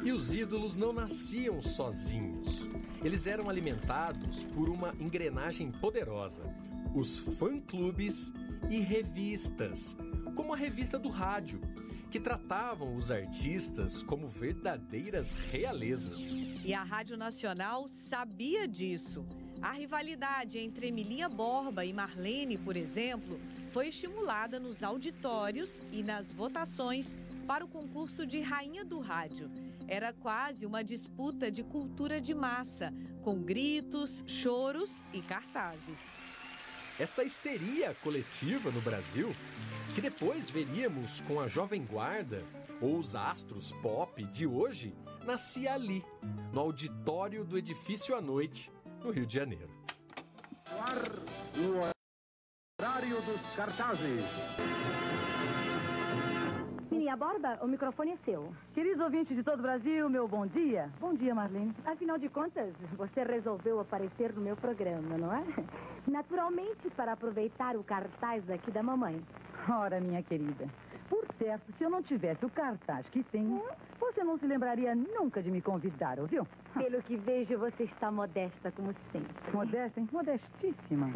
E os ídolos não nasciam sozinhos. Eles eram alimentados por uma engrenagem poderosa: os fã-clubes e revistas, como a revista do rádio, que tratavam os artistas como verdadeiras realezas. E a Rádio Nacional sabia disso. A rivalidade entre Emilinha Borba e Marlene, por exemplo, foi estimulada nos auditórios e nas votações para o concurso de Rainha do Rádio. Era quase uma disputa de cultura de massa, com gritos, choros e cartazes. Essa histeria coletiva no Brasil, que depois veríamos com a Jovem Guarda ou os astros pop de hoje, nascia ali, no auditório do Edifício à Noite, no Rio de Janeiro. O horário dos cartazes. Emilinha Borba, o microfone é seu. Queridos ouvintes de todo o Brasil, meu bom dia. Bom dia, Marlene. Afinal de contas, você resolveu aparecer no meu programa, não é? Naturalmente, para aproveitar o cartaz aqui da mamãe. Ora, minha querida, por certo, se eu não tivesse o cartaz que tenho, você não se lembraria nunca de me convidar, ouviu? Pelo que vejo, você está modesta, como sempre. Modesta, hein? Modestíssima.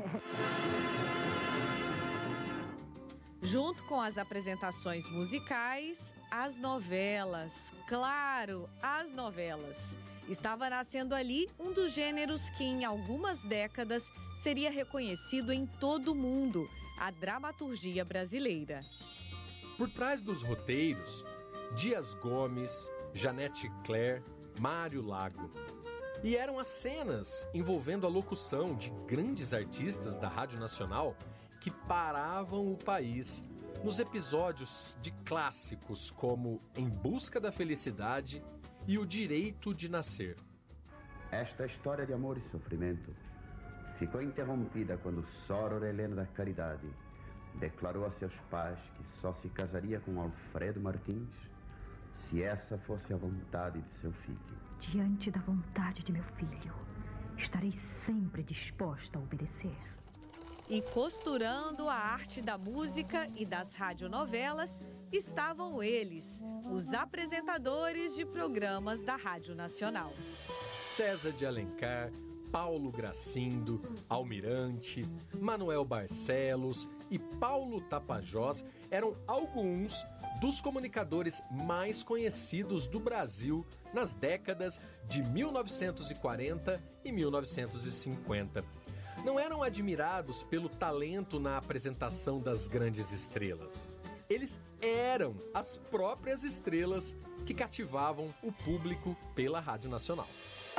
Junto com as apresentações musicais, as novelas. Claro, as novelas. Estava nascendo ali um dos gêneros que em algumas décadas seria reconhecido em todo o mundo, a dramaturgia brasileira. Por trás dos roteiros, Dias Gomes, Janete Claire, Mário Lago. E eram as cenas envolvendo a locução de grandes artistas da Rádio Nacional que paravam o país nos episódios de clássicos como Em Busca da Felicidade e O Direito de Nascer. Esta história de amor e sofrimento ficou interrompida quando Soror Helena da Caridade declarou a seus pais que só se casaria com Alfredo Martins se essa fosse a vontade de seu filho. Diante da vontade de meu filho, estarei sempre disposta a obedecer. E costurando a arte da música e das radionovelas estavam eles, os apresentadores de programas da Rádio Nacional. César de Alencar, Paulo Gracindo, Almirante, Manuel Barcelos e Paulo Tapajós eram alguns dos comunicadores mais conhecidos do Brasil nas décadas de 1940 e 1950. Não eram admirados pelo talento na apresentação das grandes estrelas. Eles eram as próprias estrelas que cativavam o público pela Rádio Nacional.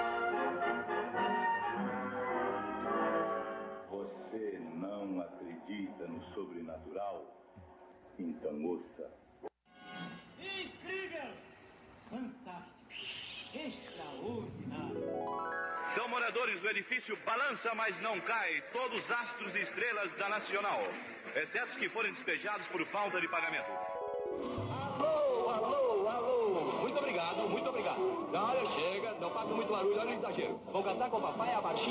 Você não acredita no sobrenatural? Então ouça. Incrível! Fantástico! Extraordinário! São moradores do edifício Balança, mas não cai, todos astros e estrelas da Nacional, exceto os que forem despejados por falta de pagamento. Alô, alô, alô! Muito obrigado, muito obrigado. Olha, chega, não faça muito barulho, olha o exagero. Vou cantar com o papai a baixinha.